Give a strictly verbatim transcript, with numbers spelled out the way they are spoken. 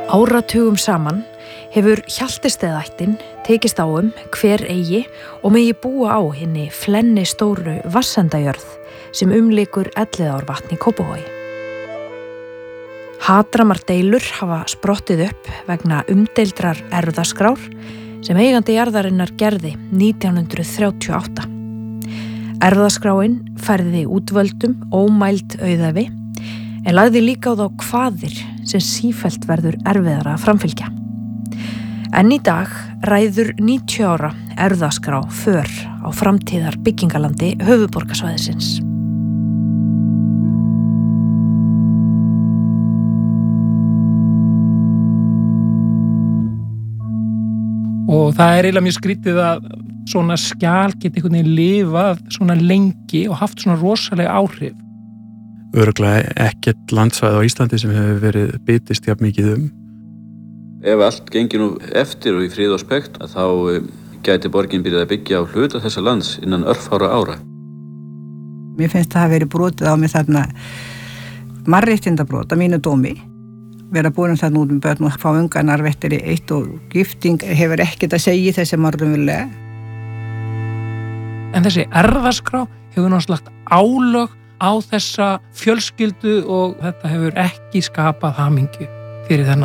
Áratugum saman hefur Hjaltesteðaættin tekist á um hver eigi og megi búa á hinni flenni stóru Vassendajörð sem umlykur Elliðaárvatn í Kópavogi. Hatramar deilur hafa sprottið upp vegna umdeildrar erfðaskrár sem eigandi jarðarinnar gerði nítján hundruð þrjátíu og átta. Erfðaskráin færði útvöldum ómæld auðæfi en lagði líka á þá kvaðir sem sífellt verður erfiðara að framfylgja. En í dag ræður níutíu ára erfðaskrá för á framtíðar byggingalandi höfuðborgarsvæðisins. Og það er eiginlega mjög skrítið að svona skjal geti einhvern veginn lifað svona lengi og haft svona rosalega áhrif. Örugglega ekkert landsvæði á Íslandi sem hefur verið bitist jafn mikið um. Ef allt gengir nú eftir og í frið og spekt, þá gæti borgin byrjað að byggja á hluta þessa lands innan örfára ára. Mér finnst það að hafa verið brotið á mig þarna mannréttindabrot að mínu dómi. Vera búin þarna út með börn og fá ungan arfettir í eitt og gifting hefur ekkert að segja þessi margumvillega. En þessi erfðaskrá hefur náttúrulega lagt álög á þessa fjölskyldu og þetta hefur ekki skapað hamingju fyrir þennan